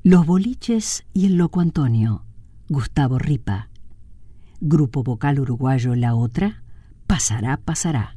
Los boliches y el loco Antonio, Gustavo Ripa. Grupo vocal uruguayo La Otra, Pasará, pasará.